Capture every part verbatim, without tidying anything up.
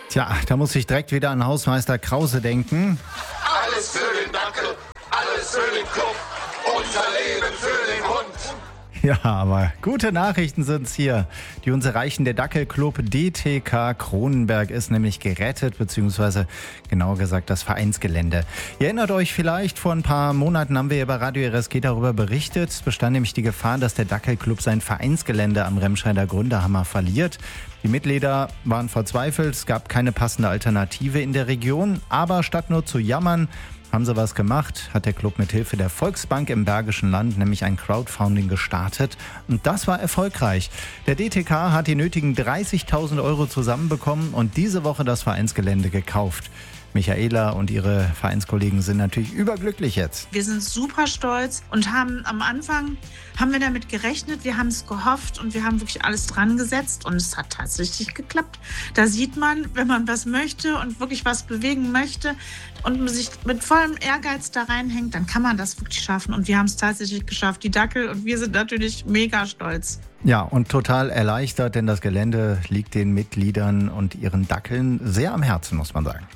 Tja, da muss ich direkt wieder an Hausmeister Krause denken. Alles für den Dackel, alles für den Club, unser Leben für den Hund. Ja, aber gute Nachrichten sind's hier, die uns erreichen. Der Dackelclub D T K Kronenberg ist nämlich gerettet, beziehungsweise genauer gesagt das Vereinsgelände. Ihr erinnert euch vielleicht, vor ein paar Monaten haben wir ja bei Radio R S G darüber berichtet. Es bestand nämlich die Gefahr, dass der Dackelclub sein Vereinsgelände am Remscheider Gründerhammer verliert. Die Mitglieder waren verzweifelt, es gab keine passende Alternative in der Region. Aber statt nur zu jammern, haben sie was gemacht, hat der Club mit Hilfe der Volksbank im Bergischen Land nämlich ein Crowdfunding gestartet. Und das war erfolgreich. Der D T K hat die nötigen dreißigtausend Euro zusammenbekommen und diese Woche das Vereinsgelände gekauft. Michaela und ihre Vereinskollegen sind natürlich überglücklich jetzt. Wir sind super stolz und haben am Anfang, haben wir damit gerechnet, wir haben es gehofft und wir haben wirklich alles dran gesetzt und es hat tatsächlich geklappt. Da sieht man, wenn man was möchte und wirklich was bewegen möchte und sich mit vollem Ehrgeiz da reinhängt, dann kann man das wirklich schaffen und wir haben es tatsächlich geschafft, die Dackel, und wir sind natürlich mega stolz. Ja, und total erleichtert, denn das Gelände liegt den Mitgliedern und ihren Dackeln sehr am Herzen, muss man sagen.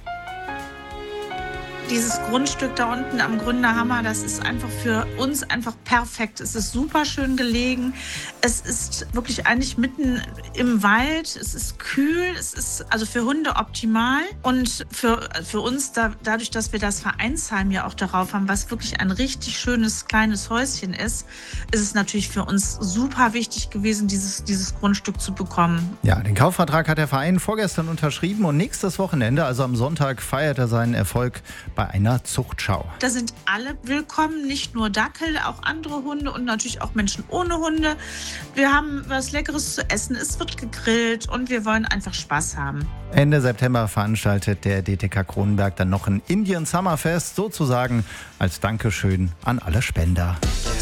Dieses Grundstück da unten am Gründerhammer, das ist einfach für uns einfach perfekt. Es ist super schön gelegen. Es ist wirklich eigentlich mitten im Wald. Es ist kühl. Es ist also für Hunde optimal. Und für, für uns, da, dadurch, dass wir das Vereinsheim ja auch darauf haben, was wirklich ein richtig schönes kleines Häuschen ist, ist es natürlich für uns super wichtig gewesen, dieses, dieses Grundstück zu bekommen. Ja, den Kaufvertrag hat der Verein vorgestern unterschrieben und nächstes Wochenende, also am Sonntag, feiert er seinen Erfolg bei einer Zuchtschau. Da sind alle willkommen, nicht nur Dackel, auch andere Hunde und natürlich auch Menschen ohne Hunde. Wir haben was Leckeres zu essen, es wird gegrillt und wir wollen einfach Spaß haben. Ende September veranstaltet der D T K Kronenberg dann noch ein Indian Summerfest, sozusagen als Dankeschön an alle Spender.